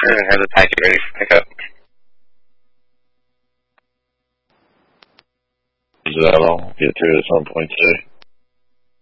and have the packet ready for pickup. Is that all? Get to it at some point today.